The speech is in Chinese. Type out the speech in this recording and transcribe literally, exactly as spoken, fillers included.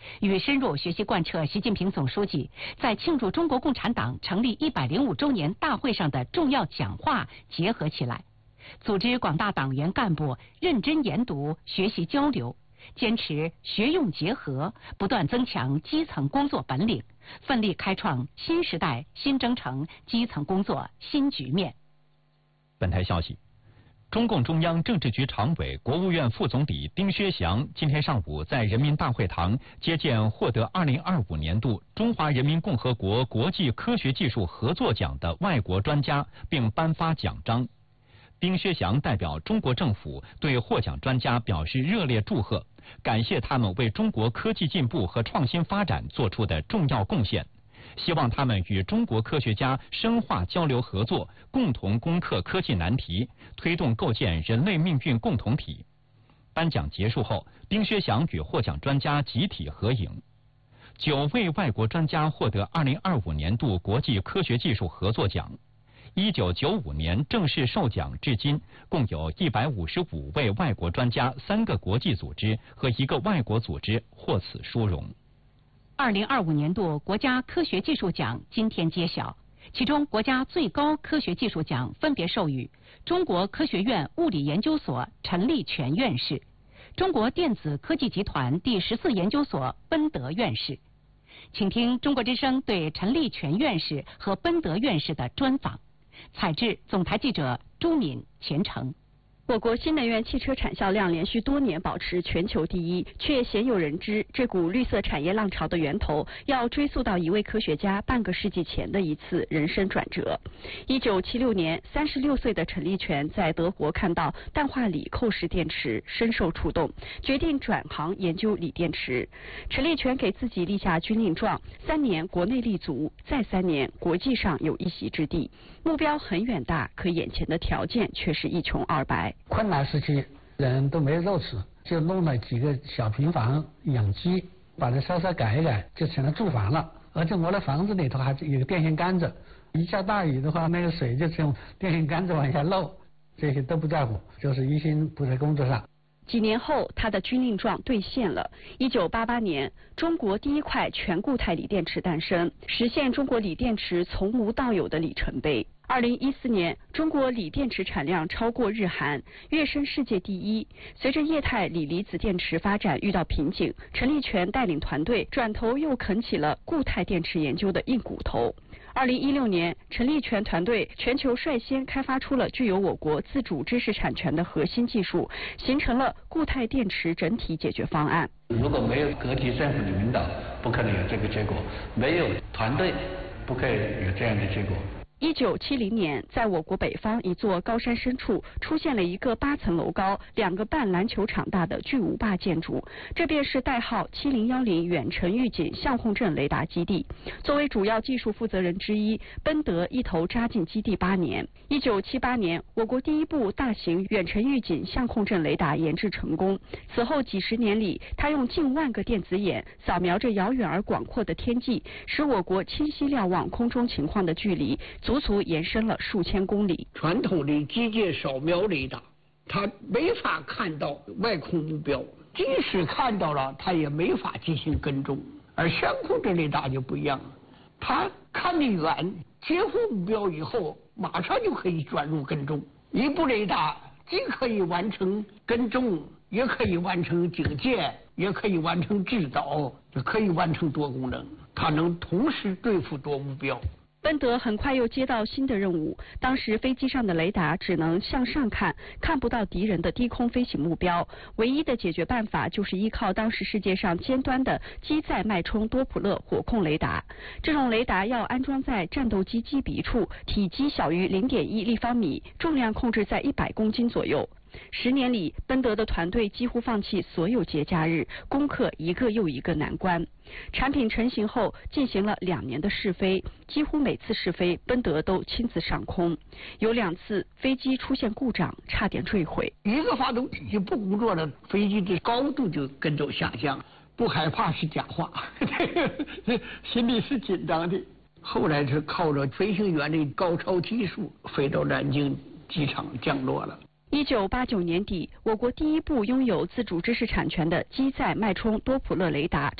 与深入学习贯彻习近平总书记在庆祝中国共产党成立一百零五周年大会上的重要讲话结合起来，组织广大党员干部认真研读、学习交流，坚持学用结合，不断增强基层工作本领，奋力开创新时代新征程基层工作新局面。 本台消息，中共中央政治局常委、国务院副总理丁薛祥今天上午在人民大会堂接见获得二零二五年度中华人民共和国国际科学技术合作奖的外国专家，并颁发奖章。丁薛祥代表中国政府对获奖专家表示热烈祝贺，感谢他们为中国科技进步和创新发展做出的重要贡献，希望他们与中国科学家深化交流合作，共同攻克科技难题，推动构建人类命运共同体。颁奖结束后，丁薛祥与获奖专家集体合影。九位外国专家获得二零二五年度国际科学技术合作奖。一九九五年正式授奖至今，共有一百五十五位外国专家、三个国际组织和一个外国组织获此殊荣。 二零二五年度国家科学技术奖今天揭晓，其中国家最高科学技术奖分别授予中国科学院物理研究所陈立全院士、中国电子科技集团第十四研究所奔德院士。请听中国之声对陈立全院士和奔德院士的专访。采制总台记者朱敏、钱程。 我国新能源汽车产销量连续多年保持全球第一，却鲜有人知这股绿色产业浪潮的源头要追溯到一位科学家半个世纪前的一次人生转折。一九七六年，三十六岁的陈立全在德国看到氮化锂扣式电池，深受触动，决定转行研究锂电池。陈立全给自己立下军令状：三年国内立足，再三年国际上有一席之地。目标很远大，可眼前的条件却是一穷二白。 困难时期，人都没肉吃，就弄了几个小平房养鸡，把这稍稍改一改，就成了住房了。而且我的房子里头还有个电线杆子，一下大雨的话，那个水就从电线杆子往下漏，这些都不在乎，就是一心不在工作上。 几年后，他的军令状兑现了。一九八八年，中国第一块全固态锂电池诞生，实现中国锂电池从无到有的里程碑。二零一四年，中国锂电池产量超过日韩，跃升世界第一。随着液态锂离子电池发展遇到瓶颈，陈立全带领团队转头又啃起了固态电池研究的硬骨头。二零一六年，陈立全团队全球率先开发出了具有我国自主知识产权的核心技术，形成了固态电池整体解决方案。 如果没有各级政府的领导，不可能有这个结果；没有团队，不可以有这样的结果。 一九七零年，在我国北方一座高山深处，出现了一个八层楼高、两个半篮球场大的巨无霸建筑，这便是代号七零一零远程预警相控阵雷达基地。作为主要技术负责人之一，奔德一头扎进基地八年。一九七八年，我国第一部大型远程预警相控阵雷达研制成功。此后几十年里，他用近万个电子眼扫描着遥远而广阔的天际，使我国清晰瞭望空中情况的距离足足延伸了数千公里。 传统的机械扫描雷达，它没法看到外空目标，即使看到了，它也没法进行跟踪。而相控阵雷达就不一样了，它看得远，接获目标以后，马上就可以转入跟踪。一部雷达既可以完成跟踪，也可以完成警戒，也可以完成制导，也可以完成多功能，它能同时对付多目标。 奔德很快又接到新的任务，当时飞机上的雷达只能向上看，看不到敌人的低空飞行目标，唯一的解决办法就是依靠当时世界上尖端的机载脉冲多普勒火控雷达。这种雷达要安装在战斗机机鼻处，体积小于 零点一立方米，重量控制在一百公斤左右。十年里，奔德的团队几乎放弃所有节假日，攻克一个又一个难关。产品成型后，进行了两年的试飞，几乎每次试飞，奔德都亲自上空。有两次飞机出现故障，差点坠毁。 一个发动机不工作了，飞机的高度就跟着下降。不害怕是假话，心里是紧张的。后来是靠着飞行员的高超技术，飞到南京机场降落了。 一九八九年底，我国第一部拥有自主知识产权的机载脉冲多普勒雷达